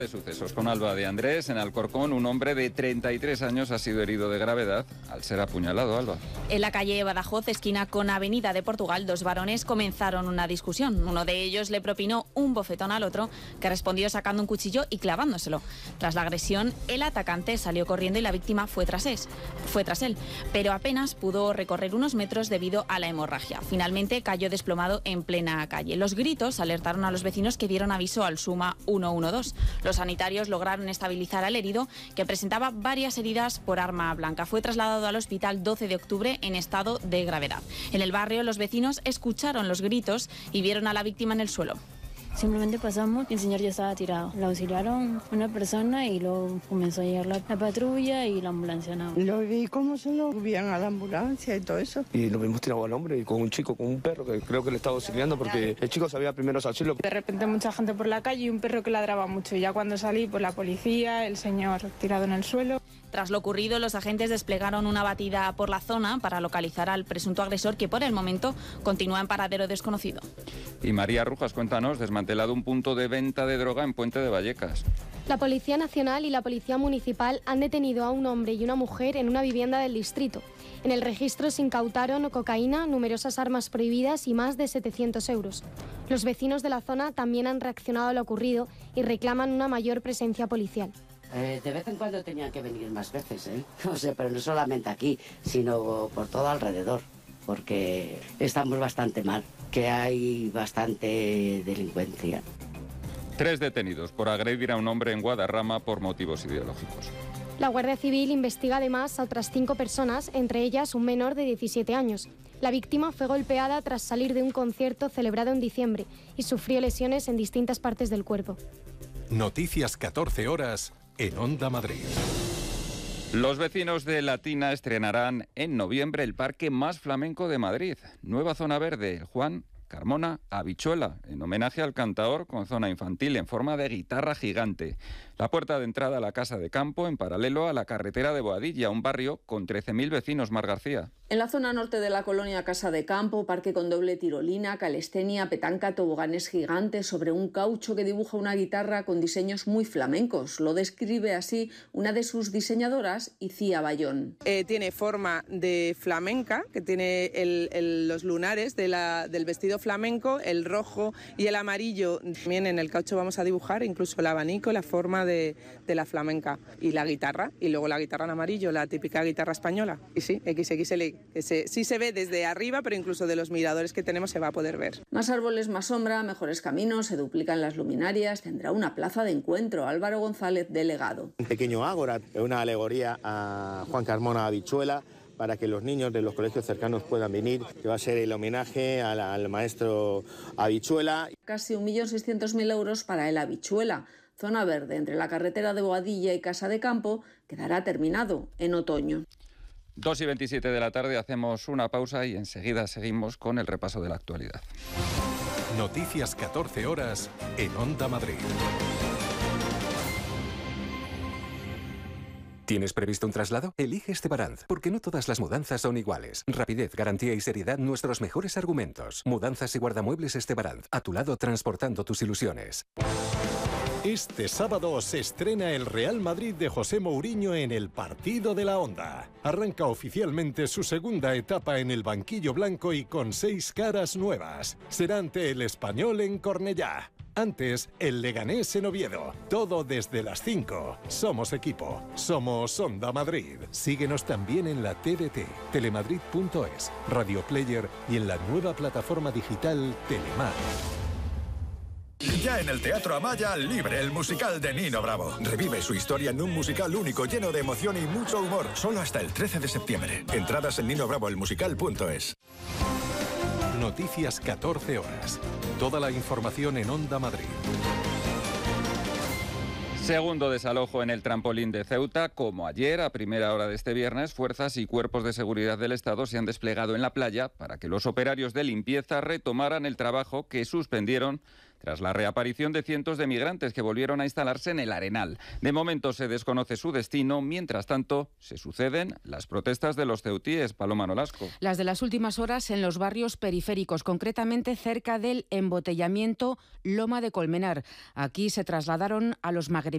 De sucesos con Alba de Andrés. En Alcorcón, un hombre de 33 años ha sido herido de gravedad al ser apuñalado. Alba. En la calle Badajoz, esquina con Avenida de Portugal, dos varones comenzaron una discusión. Uno de ellos le propinó un bofetón al otro, que respondió sacando un cuchillo y clavándoselo. Tras la agresión, el atacante salió corriendo y la víctima fue tras él, pero apenas pudo recorrer unos metros debido a la hemorragia. Finalmente cayó desplomado en plena calle. Los gritos alertaron a los vecinos, que dieron aviso al SUMA 112. Los sanitarios lograron estabilizar al herido, que presentaba varias heridas por arma blanca. Fue trasladado al hospital 12 de octubre en estado de gravedad. En el barrio, los vecinos escucharon los gritos y vieron a la víctima en el suelo. Simplemente pasamos y el señor ya estaba tirado. Lo auxiliaron una persona y luego comenzó a llegar la patrulla y la ambulancia. No. Lo vi cómo se lo subían a la ambulancia y todo eso. Y lo vimos tirado al hombre y con un chico, con un perro, que creo que le estaba auxiliando porque el chico sabía primero salirlo. De repente mucha gente por la calle y un perro que ladraba mucho. Y ya cuando salí, pues la policía, el señor tirado en el suelo. Tras lo ocurrido, los agentes desplegaron una batida por la zona para localizar al presunto agresor, que por el momento continúa en paradero desconocido. Y María Rujas, cuéntanos, desmantelado un punto de venta de droga en Puente de Vallecas. La Policía Nacional y la Policía Municipal han detenido a un hombre y una mujer en una vivienda del distrito. En el registro se incautaron cocaína, numerosas armas prohibidas y más de 700 euros. Los vecinos de la zona también han reaccionado a lo ocurrido y reclaman una mayor presencia policial. De vez en cuando tenían que venir más veces, O sea, pero no solamente aquí, sino por todo alrededor, porque estamos bastante mal, que hay bastante delincuencia. 3 detenidos por agredir a un hombre en Guadarrama por motivos ideológicos. La Guardia Civil investiga además a otras 5 personas, entre ellas un menor de 17 años. La víctima fue golpeada tras salir de un concierto celebrado en diciembre y sufrió lesiones en distintas partes del cuerpo. Noticias 14 horas en Onda Madrid. Los vecinos de Latina estrenarán en noviembre el parque más flamenco de Madrid. Nueva zona verde, el Juan Carmona Habichuela, en homenaje al cantaor, con zona infantil en forma de guitarra gigante. La puerta de entrada a la Casa de Campo, en paralelo a la carretera de Boadilla, un barrio con 13.000 vecinos. Mar García. En la zona norte de la colonia Casa de Campo, parque con doble tirolina, calistenia, petanca, toboganes gigantes sobre un caucho que dibuja una guitarra con diseños muy flamencos. Lo describe así una de sus diseñadoras, Icía Bayón. Tiene forma de flamenca, que tiene los lunares del vestido flamenco, el rojo y el amarillo. También en el caucho vamos a dibujar incluso el abanico, la forma de la flamenca, y la guitarra, y luego la guitarra en amarillo, la típica guitarra española. Y sí, XXL. Sí se ve desde arriba, pero incluso de los miradores que tenemos se va a poder ver. Más árboles, más sombra, mejores caminos, se duplican las luminarias, tendrá una plaza de encuentro. Álvaro González, delegado. Un pequeño ágora, una alegoría a Juan Carmona Habichuela, para que los niños de los colegios cercanos puedan venir, que va a ser el homenaje al maestro Habichuela. Casi 1.600.000 euros para el Habichuela. Zona verde entre la carretera de Boadilla y Casa de Campo quedará terminado en otoño. 2:27 de la tarde, hacemos una pausa y enseguida seguimos con el repaso de la actualidad. Noticias 14 horas en Onda Madrid. ¿Tienes previsto un traslado? Elige Estebaranz, porque no todas las mudanzas son iguales. Rapidez, garantía y seriedad, nuestros mejores argumentos. Mudanzas y guardamuebles Estebaranz, a tu lado transportando tus ilusiones. Este sábado se estrena el Real Madrid de José Mourinho en el Partido de la Onda. Arranca oficialmente su segunda etapa en el banquillo blanco y con 6 caras nuevas. Será ante el Español en Cornellá. Antes, el Leganés en Oviedo. Todo desde las 5. Somos equipo. Somos Onda Madrid. Síguenos también en la TDT, telemadrid.es, Radio Player y en la nueva plataforma digital Telemar. Ya en el Teatro Amaya, Libre, el musical de Nino Bravo. Revive su historia en un musical único, lleno de emoción y mucho humor. Solo hasta el 13 de septiembre. Entradas en ninobravoelmusical.es. Noticias 14 horas. Toda la información en Onda Madrid. Segundo desalojo en el trampolín de Ceuta. Como ayer, a primera hora de este viernes, fuerzas y cuerpos de seguridad del Estado se han desplegado en la playa para que los operarios de limpieza retomaran el trabajo que suspendieron tras la reaparición de cientos de migrantes que volvieron a instalarse en el Arenal. De momento se desconoce su destino. Mientras tanto, se suceden las protestas de los ceutíes. Paloma Nolasco. Las de las últimas horas en los barrios periféricos, concretamente cerca del embotellamiento Loma de Colmenar. Aquí se trasladaron a los magrebíes